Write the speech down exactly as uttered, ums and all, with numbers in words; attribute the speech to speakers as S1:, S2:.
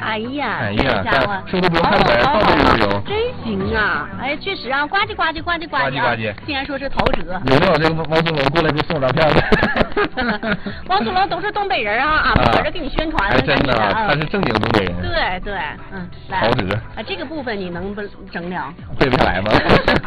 S1: 哎呀，
S2: 哎呀，
S1: 这家伙，
S2: 说都不用看台，到这就有。
S1: 真行啊！哎，确实啊，呱唧呱唧呱唧呱唧
S2: 呱唧。
S1: 竟然说是陶喆。
S2: 有没有这个王祖龙过来给我送照片的？
S1: 王祖龙都是东北人啊，啊，搁这给你宣传。
S2: 哎，真的，他是正经东北人。
S1: 对对，嗯，来。
S2: 陶喆。
S1: 啊，这个部分你能不整了？
S2: 背不下来吗？